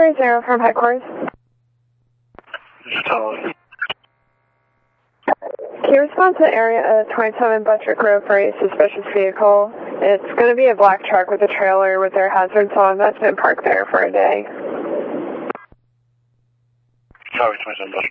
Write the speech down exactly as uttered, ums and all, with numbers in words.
three zero from headquarters. Just tell us. Can you respond to the area of twenty-seven Buttrick Road for a suspicious vehicle? It's going to be a black truck with a trailer with their hazards on that's been parked there for a day. Copy, twenty-seven Buttrick.